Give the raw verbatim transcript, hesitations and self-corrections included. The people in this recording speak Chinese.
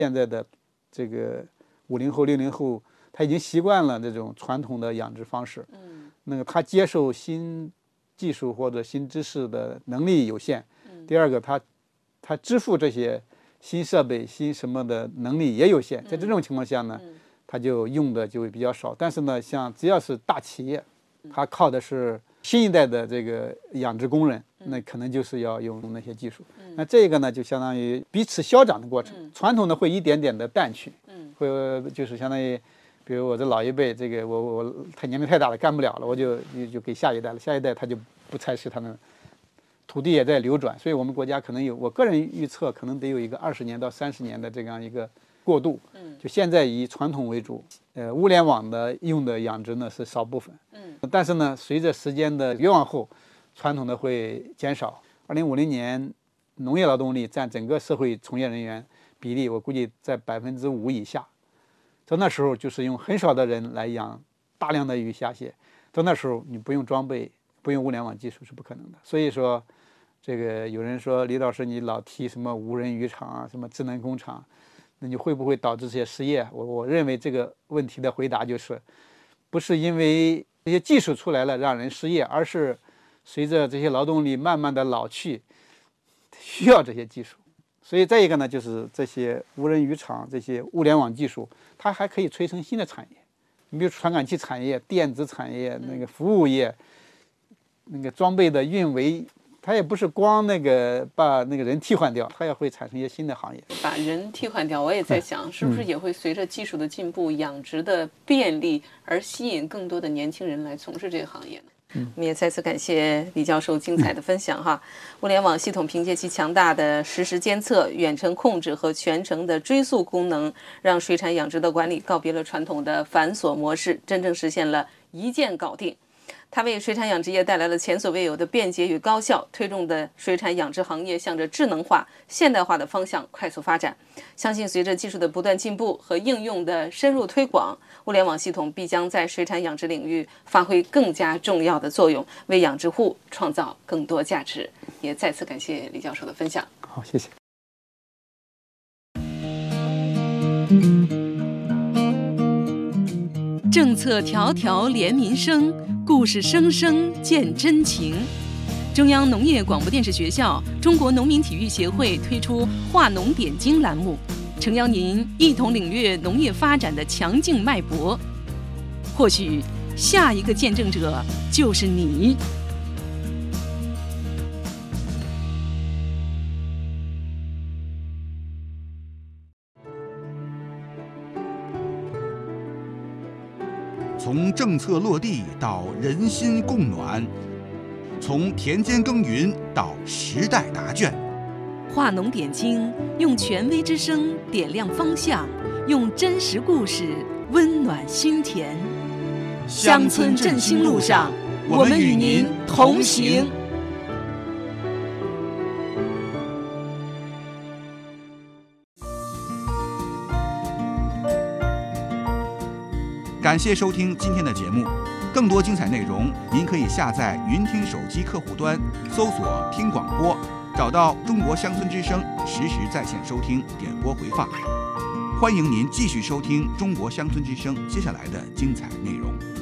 现在的这个五零后、六零后，他已经习惯了这种传统的养殖方式。嗯，那个他接受新技术或者新知识的能力有限。嗯，第二个，他他支付这些新设备、新什么的能力也有限。在这种情况下呢，嗯、他就用的就会比较少。但是呢，像只要是大企业，他靠的是新一代的这个养殖工人，那可能就是要用那些技术。嗯、那这个呢，就相当于彼此消长的过程。嗯、传统的会一点点的淡去，嗯、会就是相当于，比如我这老一辈，这个我我他年龄太大了，干不了了，我就就就给下一代了，下一代他就不采食，他们土地也在流转，所以我们国家可能有，我个人预测可能得有一个二十年到三十年的这样一个过渡。嗯，就现在以传统为主。呃，物联网的用的养殖呢是少部分，嗯，但是呢，随着时间的越往后，传统的会减少。二零五零年，农业劳动力占整个社会从业人员比例，我估计在百分之五以下。到那时候，就是用很少的人来养大量的鱼虾蟹。到那时候，你不用装备，不用物联网技术是不可能的。所以说，这个有人说李老师你老提什么无人渔场啊，什么智能工厂。那你会不会导致这些失业？我我认为这个问题的回答就是，不是因为这些技术出来了让人失业，而是随着这些劳动力慢慢的老去，需要这些技术。所以再一个呢，就是这些无人渔场、这些物联网技术，它还可以催生新的产业。你比如传感器产业、电子产业、那个服务业、那个装备的运维。它也不是光那个把那个人替换掉，它也会产生一些新的行业。 把人替换掉，我也在想，是不是也会随着技术的进步、养殖的便利而吸引更多的年轻人来从事这个行业呢？嗯，我们也再次感谢李教授精彩的分享哈。物联网系统凭借其强大的实时监测、远程控制和全程的追溯功能，让水产养殖的管理告别了传统的繁琐模式，真正实现了一键搞定。它为水产养殖业带来了前所未有的便捷与高效，推动的水产养殖行业向着智能化、现代化的方向快速发展。相信随着技术的不断进步和应用的深入推广，物联网系统必将在水产养殖领域发挥更加重要的作用，为养殖户创造更多价值。也再次感谢李教授的分享。 好，谢谢。 政策条条连民生，故事声声见真情。中央农业广播电视学校、中国农民体育协会推出“话农点睛”栏目，诚邀您一同领略农业发展的强劲脉搏。或许下一个见证者就是你。 从政策落地到人心共暖，从田间耕耘到时代答卷， 话农点睛，用权威之声点亮方向，用真实故事温暖心田。乡村振兴路上，我们与您同行。 感谢收听今天的节目，更多精彩内容您可以下载云听手机客户端，搜索听广播，找到中国乡村之声，实时在线收听点播回放。欢迎您继续收听中国乡村之声接下来的精彩内容。